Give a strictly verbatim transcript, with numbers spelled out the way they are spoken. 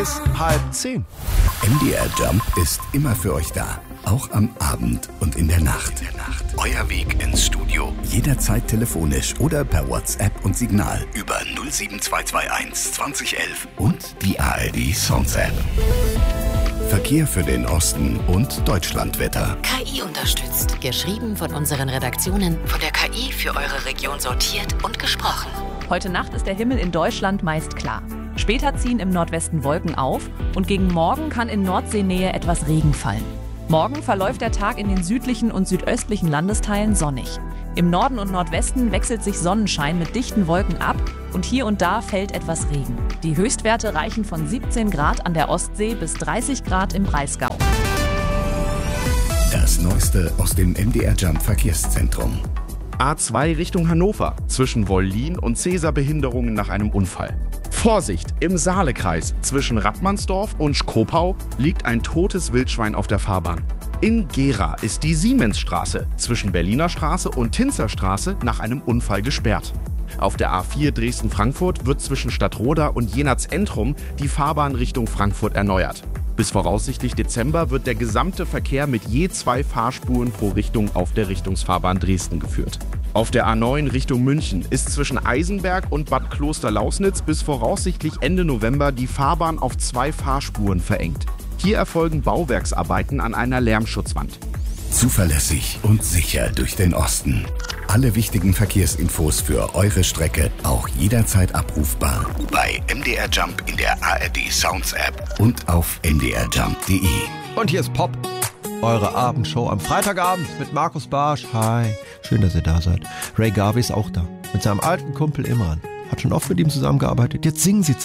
bis halb zehn. M D R Jump ist immer für euch da. Auch am Abend und in der Nacht. In der Nacht. Euer Weg ins Studio. Jederzeit telefonisch oder per WhatsApp und Signal über null sieben zwei zwei eins zwanzig elf und die A R D Sounds App. Verkehr für den Osten und Deutschlandwetter. K I unterstützt. Geschrieben von unseren Redaktionen, von der K I für eure Region sortiert und gesprochen. Heute Nacht ist der Himmel in Deutschland meist klar. Später ziehen im Nordwesten Wolken auf und gegen Morgen kann in Nordseenähe etwas Regen fallen. Morgen verläuft der Tag in den südlichen und südöstlichen Landesteilen sonnig. Im Norden und Nordwesten wechselt sich Sonnenschein mit dichten Wolken ab und hier und da fällt etwas Regen. Die Höchstwerte reichen von siebzehn Grad an der Ostsee bis dreißig Grad im Breisgau. Das Neueste aus dem M D R Jump Verkehrszentrum. A zwei Richtung Hannover, zwischen Wollin und Cäsar Behinderungen nach einem Unfall. Vorsicht! Im Saalekreis zwischen Rattmannsdorf und Schkopau liegt ein totes Wildschwein auf der Fahrbahn. In Gera ist die Siemensstraße zwischen Berliner Straße und Tinzerstraße nach einem Unfall gesperrt. Auf der A vier Dresden-Frankfurt wird zwischen Stadtroda und Jenatz-Entrum die Fahrbahn Richtung Frankfurt erneuert. Bis voraussichtlich Dezember wird der gesamte Verkehr mit je zwei Fahrspuren pro Richtung auf der Richtungsfahrbahn Dresden geführt. Auf der A neun Richtung München ist zwischen Eisenberg und Bad Kloster-Lausnitz bis voraussichtlich Ende November die Fahrbahn auf zwei Fahrspuren verengt. Hier erfolgen Bauwerksarbeiten an einer Lärmschutzwand. Zuverlässig und sicher durch den Osten. Alle wichtigen Verkehrsinfos für eure Strecke auch jederzeit abrufbar bei M D R Jump in der A R D Sounds App und auf m d r jump punkt d e. Und hier ist Pop, eure Abendshow am Freitagabend mit Markus Barsch. Hi, schön, dass ihr da seid. Ray Garvey ist auch da, mit seinem alten Kumpel Imran. Hat schon oft mit ihm zusammengearbeitet. Jetzt singen sie zusammen.